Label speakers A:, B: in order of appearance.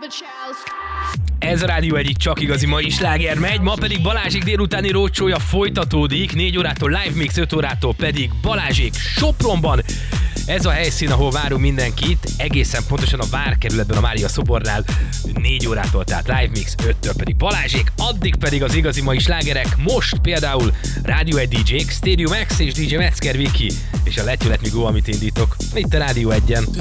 A: Ez a Rádió egyik csak igazi mai sláger megy, ma pedig Balázsék délutáni roadshow-ja folytatódik, 4 órától live mix, 5 órától pedig Balázsék Sopronban. Ez a helyszín, ahol várunk mindenkit, egészen pontosan a Várkerületben, a Mária szobornál, 4 órától, tehát live mix, 5-től pedig Balázsék, addig pedig az igazi mai slágerek, most például Rádió 1 DJ-k, Stadium X és DJ Metzger Viki, és a Let You Let Me Go, amit indítok, itt a Rádió 1-en.